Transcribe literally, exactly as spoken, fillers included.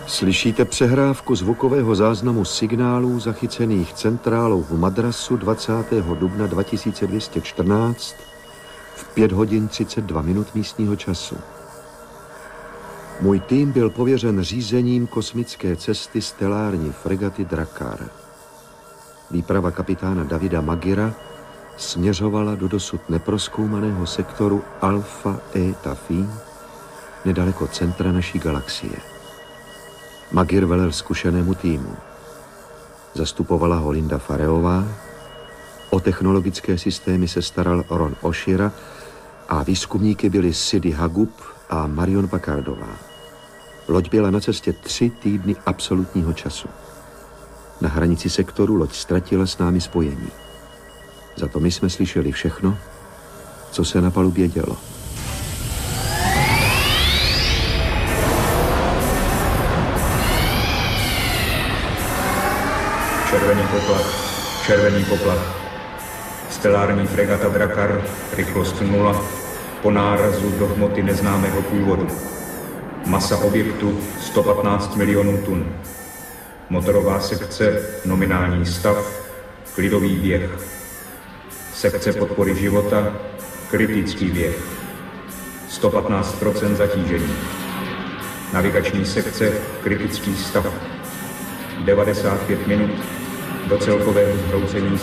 Slyšíte přehrávku zvukového záznamu signálů zachycených centrálou v Madrasu dvacátého dubna dva tisíce dvě stě čtrnáct v pět hodin třicet dva minut místního času. Můj tým byl pověřen řízením kosmické cesty stelární fregaty Drakkar. Výprava kapitána Davida Magira směřovala do dosud neprozkoumaného sektoru Alpha Eta Phi nedaleko centra naší galaxie. Magir velel zkušenému týmu. Zastupovala ho Linda Fareová, o technologické systémy se staral Ron Oshira a výzkumníky byli Sidi Hagub a Marion Packardová. Loď byla na cestě tři týdny absolutního času. Na hranici sektoru loď ztratila s námi spojení. Za to my jsme slyšeli všechno, co se na palubě dělo. Červený poplach, červený poplach. Stelární fregata Drakkar, rychlost nula, po nárazu do hmoty neznámého původu. Masa objektu sto patnáct milionů tun. Motorová sekce, nominální stav, klidový běh. Sekce podpory života, kritický běh. sto patnáct procent zatížení. Navigační sekce, kritický stav. devadesát pět minut do celkového zhroucení